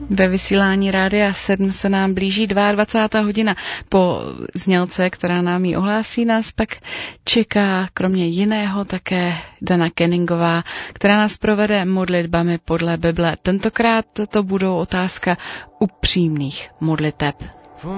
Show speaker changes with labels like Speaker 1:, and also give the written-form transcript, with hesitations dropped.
Speaker 1: Ve vysílání Rádia 7 se nám blíží 22. hodina. Po znělce, která nám ji ohlásí, nás pak čeká kromě jiného také Dana Kenningová, která nás provede modlitbami podle Bible. Tentokrát to budou otázka upřímných modliteb.